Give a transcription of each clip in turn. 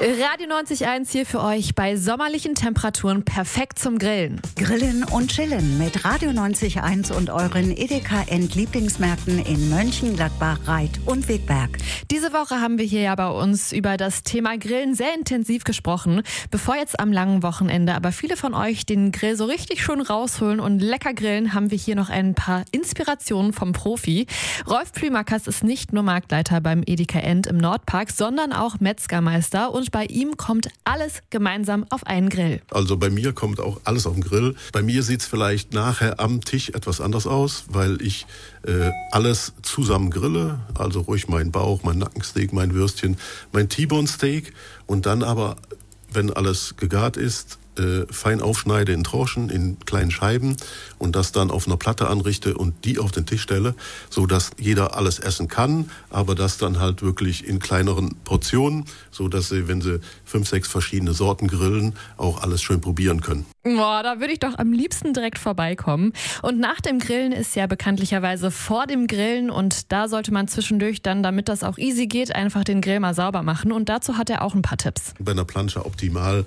Radio 90.1 hier für euch bei sommerlichen Temperaturen perfekt zum Grillen. Grillen und Chillen mit Radio 90.1 und euren Edeka Lieblingsmärkten in Mönchengladbach, Reit und Wegberg. Diese Woche haben wir hier ja bei uns über das Thema Grillen sehr intensiv gesprochen, bevor jetzt am langen Wochenende aber viele von euch den Grill so richtig schön rausholen und lecker grillen, haben wir hier noch ein paar Inspirationen vom Profi. Rolf Plümackers ist nicht nur Marktleiter beim Edeka End im Nordpark, sondern auch Metzgermeister, und bei ihm kommt alles gemeinsam auf einen Grill. Also bei mir kommt auch alles auf den Grill. Bei mir sieht es vielleicht nachher am Tisch etwas anders aus, weil ich alles zusammen grille. Also ruhig meinen Bauch, mein Nackensteak, mein Würstchen, mein T-Bone Steak, und dann aber, wenn alles gegart ist, fein aufschneide in Tranchen, in kleinen Scheiben, und das dann auf einer Platte anrichte und die auf den Tisch stelle, so dass jeder alles essen kann, aber das dann halt wirklich in kleineren Portionen, so dass sie, wenn sie 5, 6 verschiedene Sorten grillen, auch alles schön probieren können. Boah, da würde ich doch am liebsten direkt vorbeikommen. Und nach dem Grillen ist ja bekanntlicherweise vor dem Grillen, und da sollte man zwischendurch dann, damit das auch easy geht, einfach den Grill mal sauber machen, und dazu hat er auch ein paar Tipps. Bei einer Plancha optimal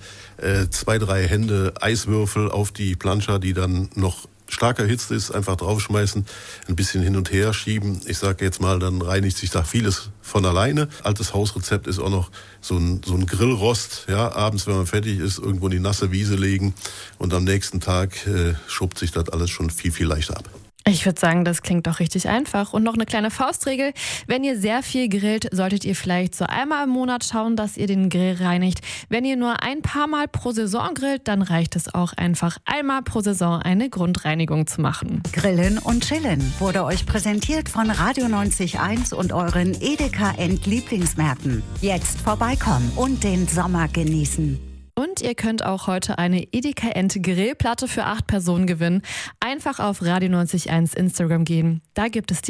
2, 3 Hände Eiswürfel auf die Plancha, die dann noch stark erhitzt ist, einfach draufschmeißen, ein bisschen hin und her schieben. Ich sage jetzt mal, dann reinigt sich da vieles von alleine. Altes Hausrezept ist auch noch so ein Grillrost. Ja, abends, wenn man fertig ist, irgendwo in die nasse Wiese legen, und am nächsten Tag schuppt sich das alles schon viel, viel leichter ab. Ich würde sagen, das klingt doch richtig einfach. Und noch eine kleine Faustregel: Wenn ihr sehr viel grillt, solltet ihr vielleicht so einmal im Monat schauen, dass ihr den Grill reinigt. Wenn ihr nur ein paar Mal pro Saison grillt, dann reicht es auch einfach, einmal pro Saison eine Grundreinigung zu machen. Grillen und Chillen wurde euch präsentiert von Radio 90.1 und euren Edeka Lieblingsmärkten. Jetzt vorbeikommen und den Sommer genießen. Und ihr könnt auch heute eine Edeka End Grillplatte für 8 Personen gewinnen. Einfach auf Radio 90.1 Instagram gehen. Da gibt es die